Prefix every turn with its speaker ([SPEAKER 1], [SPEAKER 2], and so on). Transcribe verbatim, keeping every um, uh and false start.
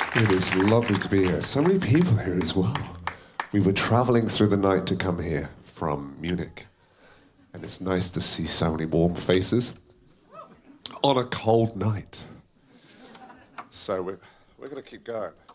[SPEAKER 1] It is lovely to be here. So many people here as well. We were traveling through the night to come here from Munich. And it's nice to see so many warm faces on a cold night. So we're, we're going to keep going.